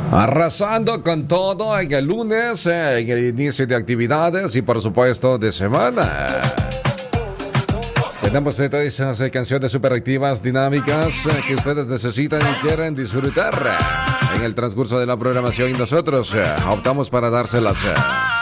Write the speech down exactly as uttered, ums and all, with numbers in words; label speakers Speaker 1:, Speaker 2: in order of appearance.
Speaker 1: Arrasando con todo en el lunes, eh, en el inicio de actividades y por supuesto de semana. Tenemos todas esas eh, canciones superactivas, dinámicas eh, que ustedes necesitan y quieren disfrutar eh, en el transcurso de la programación y nosotros eh, optamos para dárselas. Eh.